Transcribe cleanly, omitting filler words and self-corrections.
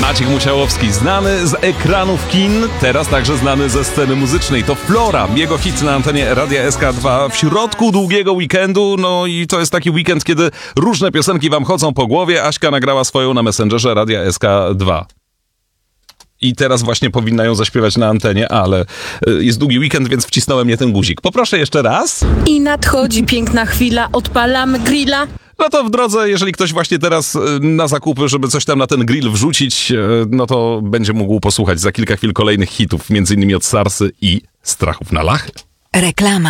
Maciek Musiałowski, znany z ekranów kin, teraz także znany ze sceny muzycznej. To Flora, jego hit na antenie Radia SK2 w środku długiego weekendu. No i to jest taki weekend, kiedy różne piosenki wam chodzą po głowie. Aśka nagrała swoją na Messengerze Radia SK2. I teraz właśnie powinna ją zaśpiewać na antenie, ale jest długi weekend, więc wcisnąłem nie ten guzik. Poproszę jeszcze raz. I nadchodzi piękna chwila, odpalamy grilla. No to w drodze, jeżeli ktoś właśnie teraz na zakupy, żeby coś tam na ten grill wrzucić, no to będzie mógł posłuchać za kilka chwil kolejnych hitów, między innymi od Sarsy i Strachów na Lachy. Reklama.